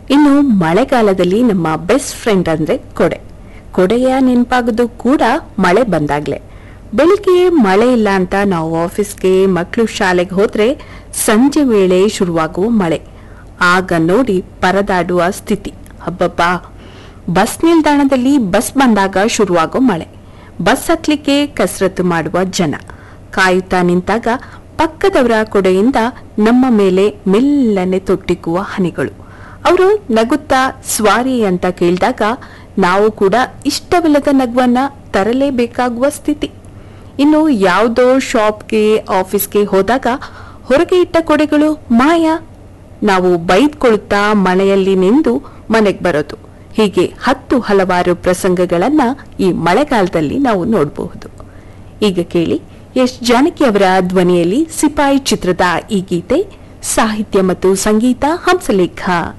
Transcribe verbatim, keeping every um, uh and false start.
ಇನ್ನು ಮಳೆಗಾಲದಲ್ಲಿ ನಮ್ಮ ಬೆಸ್ಟ್ ಫ್ರೆಂಡ್ ಅಂದ್ರೆ ಕೊಡೆ. ಕೊಡೆಯ ನೆನಪಾಗೋದು ಕೂಡ ಮಳೆ ಬಂದಾಗ್ಲೆ. ಬೆಳಿಗ್ಗೆ ಮಳೆ ಇಲ್ಲ ಅಂತ ನಾವು ಆಫೀಸ್ಗೆ ಮಕ್ಕಳು ಶಾಲೆಗೆ ಹೋದ್ರೆ ಸಂಜೆ ವೇಳೆ ಶುರುವಾಗುವ ಮಳೆ ಆಗ ನೋಡಿ ಪರದಾಡುವ ಸ್ಥಿತಿ. ಹಬ್ಬಬ್ಬಾ, ಬಸ್ ನಿಲ್ದಾಣದಲ್ಲಿ ಬಸ್ ಬಂದಾಗ ಶುರುವಾಗೋ ಮಳೆ, ಬಸ್ ಹತ್ಲಿಕ್ಕೆ ಕಸರತ್ತು ಮಾಡುವ ಜನ, ಕಾಯುತ್ತಾ ನಿಂತಾಗ ಪಕ್ಕದವರ ಕೊಡೆಯಿಂದ ನಮ್ಮ ಮೇಲೆ ಮೆಲ್ಲನೆ ತೊಟ್ಟಿಕ್ಕುವ ಹನಿಗಳು, ಅವರು ನಗುತ್ತಾ ಸ್ವಾರಿ ಅಂತ ಕೇಳಿದಾಗ ನಾವು ಕೂಡ ಇಷ್ಟವಿಲ್ಲದ ನಗುವನ್ನ ತರಲೇಬೇಕಾಗುವ ಸ್ಥಿತಿ. ಇನ್ನು ಯಾವುದೋ ಶಾಪ್ಗೆ ಆಫೀಸ್ಗೆ ಹೋದಾಗ ಹೊರಗೆ ಇಟ್ಟ ಕೊಡೆಗಳು ಮಾಯ, ನಾವು ಬೈದ್ಕೊಳ್ತಾ ಮಳೆಯಲ್ಲಿ ನಿಂದು ಮನೆಗೆ ಬರೋದು. ಹೀಗೆ ಹತ್ತು ಹಲವಾರು ಪ್ರಸಂಗಗಳನ್ನ ಈ ಮಳೆಗಾಲದಲ್ಲಿ ನಾವು ನೋಡಬಹುದು. ಈಗ ಕೇಳಿ ಎಸ್ ಜಾನಕಿ ಅವರ ಧ್ವನಿಯಲ್ಲಿ ಸಿಪಾಯಿ ಚಿತ್ರದ ಈ ಗೀತೆ, ಸಾಹಿತ್ಯ ಮತ್ತು ಸಂಗೀತ ಹಂಸಲೇಖ.